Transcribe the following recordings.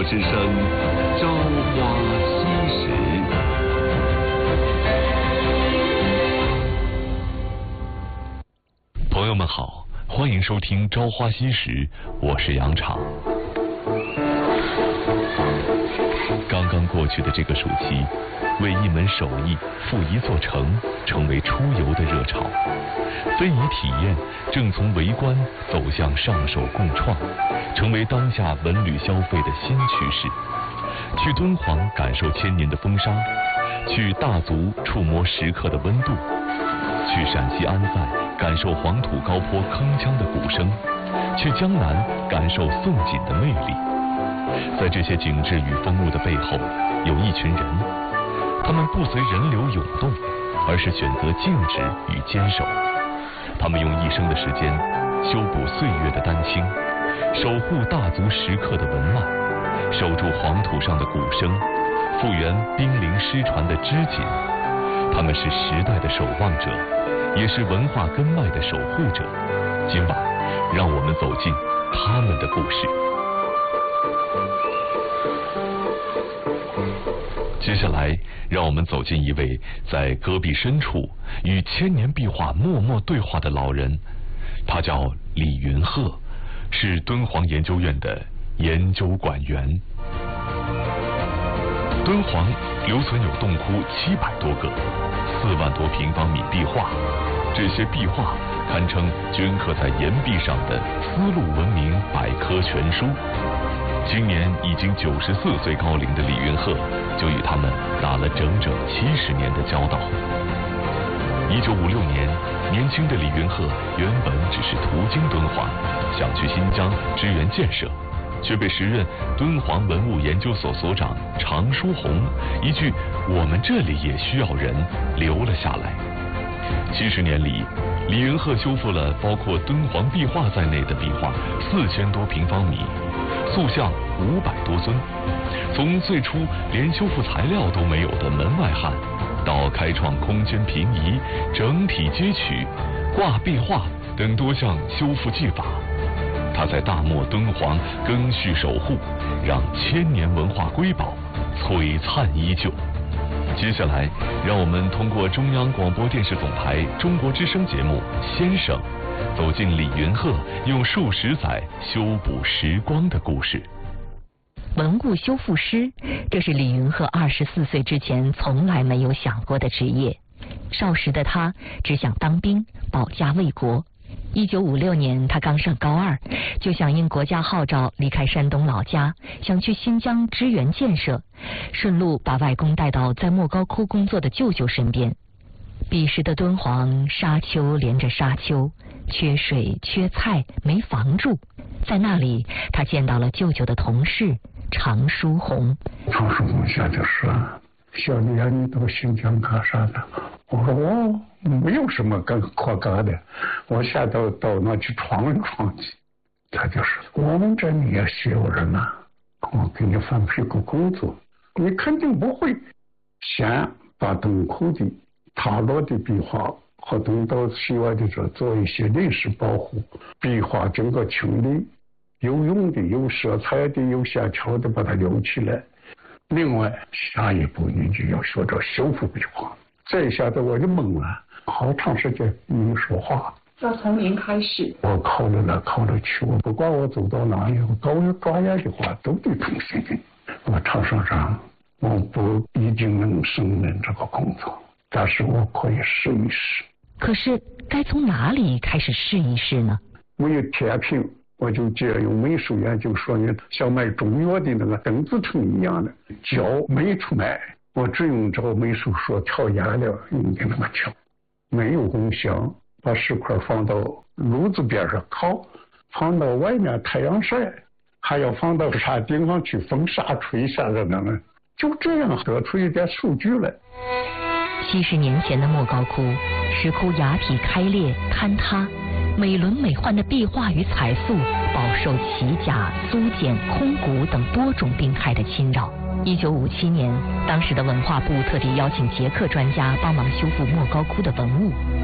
之声《朝花夕拾》。朋友们好，欢迎收听《朝花夕拾》，我是杨昶。刚刚过去的这个暑期，为一门手艺赴一座城成为出游的热潮，非遗体验正从围观走向上手共创，成为当下文旅消费的新趋势。去敦煌感受千年的风沙，去大足触摸石刻的温度，去陕西安塞感受黄土高坡铿锵的鼓声，去江南感受宋锦的魅力。在这些景致与风物的背后，有一群人，他们不随人流涌动，而是选择静止与坚守。他们用一生的时间修补岁月的丹青，守护大足石刻的文脉，守住黄土上的鼓声，复原濒临失传的织锦。他们是时代的守望者，也是文化根脉的守护者。今晚，让我们走进他们的故事。接下来，让我们走进一位在戈壁深处与千年壁画默默对话的老人，他叫李云鹤，是敦煌研究院的研究馆员。敦煌留存有洞窟700多个，4万多平方米壁画，这些壁画堪称镌刻在岩壁上的丝路文明百科全书。今年已经94岁高龄的李云鹤，就与他们打了整整70年的交道。1956年，年轻的李云鹤原本只是途经敦煌，想去新疆支援建设，却被时任敦煌文物研究所所长常书鸿一句“我们这里也需要人”留了下来。70年里，李云鹤修复了包括敦煌壁画在内的壁画4000多平方米，塑像500多尊。从最初连修复材料都没有的门外汉，到开创空间平移、整体接取、挂壁画等多项修复技法，他在大漠敦煌赓续守护，让千年文化瑰宝璀璨依旧。接下来，让我们通过中央广播电视总台中国之声节目《先生》，走进李云鹤用数十载修补时光的故事。 文物修复师，这是李云鹤24岁之前从来没有想过的职业。少时的他只想当兵，保家卫国。1956年，他刚上高2，就响应国家号召离开山东老家，想去新疆支援建设，顺路把外公带到在莫高窟工作的舅舅身边。彼时的敦煌沙丘连着沙丘，缺水缺菜，没房住。在那里，他见到了舅舅的同事常书鸿。 常书鸿下就说：“小李啊，你到新疆干啥的？”我说：“我没有什么可干的，我下到那去闯一闯去。”他就说：“我们这里也需要人啊，我给你分配个工作，你肯定不会。先把洞窟的塌落的壁画和东到西外的这做一些临时保护，壁画整个清理，有用的、有色彩的、有线条的，把它留起来。另外，下一步你就要学着修复壁画。”这一下子我就懵了，好长时间没说话。 要从零开始。 我考虑来考虑去，我不管我走到哪里，我搞有专业的话都得通行的。我常说上，我不一定能胜任这个工作，但是我可以试一试。 可是该从哪里开始试一试呢？ 没有天平，我就借用美术研究说呢，像卖中药的那个邓紫藤一样的胶没出来，我只用这个美术说调颜料用的那么调，没有功效，把石块放到炉子边上烤，放到外面太阳晒，还要放到山顶上去风沙吹下的那个，就这样得出一点数据来。 70年前的莫高窟，石窟崖体开裂坍塌，美轮美奂的壁画与彩塑饱受奇甲、苏碱、空谷等多种病害的侵扰。1957年，当时的文化部特地邀请捷克专家帮忙修复莫高窟的文物。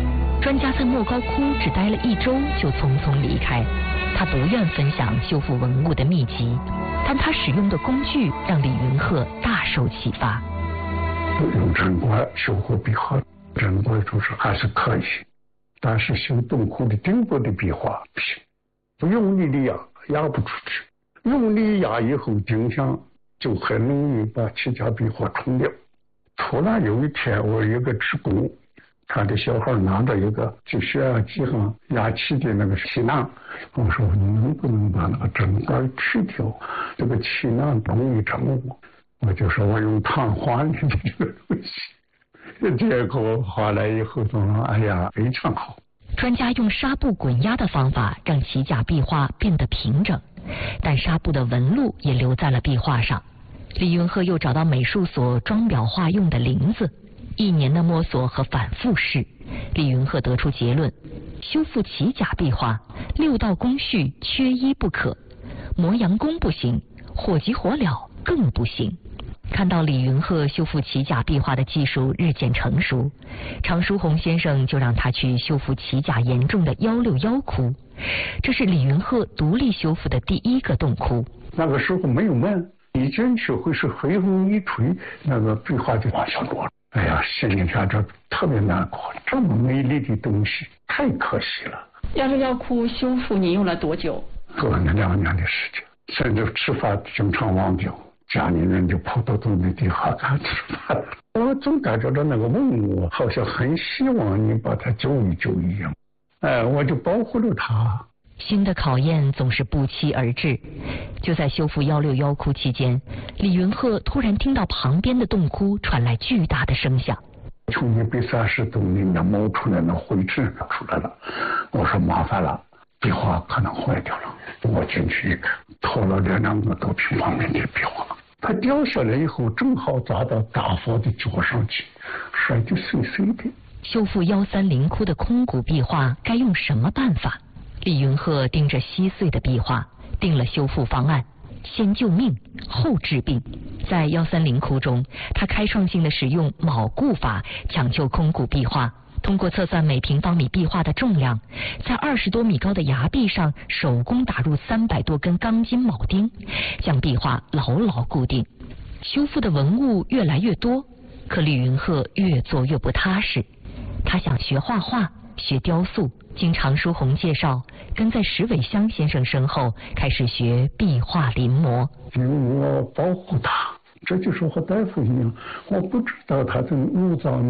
专家在莫高窟只待了1周就匆匆离开。他不愿分享修复文物的秘籍，但他使用的工具让李云鹤大受启发。 用针管修复壁画，针管就是还是可以，但是修洞窟的顶部的壁画不行，不用力的压不出去，用力压以后镜像就很容易把其他壁画冲掉。突然有一天，我有个职工，他的小孩拿着一个去血压机上压气的那个气囊，我说你能不能把那个针管去掉，这个气囊容易着火。我就说我用碳换的这个东西，结果画来以后说哎呀非常好。 专家用纱布滚压的方法让齐甲壁画变得平整，但纱布的纹路也留在了壁画上。李云鹤又找到美术所装裱画用的林子，1年的摸索和反复试，李云鹤得出结论：修复齐甲壁画6道工序缺一不可，磨洋工不行，火急火燎更不行。看到李云鹤修复齐甲壁画的技术日渐成熟，常书鸿先生就让他去修复齐甲严重的161窟，这是李云鹤独立修复的第1个洞窟。 那个时候没有门，一进去会是黑风一吹，那个壁画就往下落了。哎呀，心里边这特别难过，这么美丽的东西太可惜了。 161窟修复你用了多久？ 做了2年的时间，甚至吃饭经常忘掉，家里人就跑到洞里底下看吃饭。我总感觉到那个文物好像很希望你把它救一救一样，我就保护了它。 新的考验总是不期而至。就在修复161窟期间，李云鹤突然听到旁边的洞窟传来巨大的声响， 从130洞里面冒出来那灰尘出来了。我说麻烦了，壁画可能坏掉了。我进去一看，偷了2个多平方米的壁画，它掉下来以后正好砸到大佛的脚上去，摔得碎碎的。 修复130窟的空谷壁画该用什么办法？李云鹤盯着稀碎的壁画，定了修复方案：先救命，后治病。在130窟中，他开创性的使用铆固法抢救空谷壁画，通过测算每平方米壁画的重量，在20多米高的崖壁上手工打入300多根钢筋铆钉，将壁画牢牢固定。修复的文物越来越多，可李云鹤越做越不踏实。他想学画画，学雕塑，经常书鸿介绍，跟在石伟香先生身后开始学壁画临摹。 因为我保护他，这就是和大夫一样，我不知道他的五脏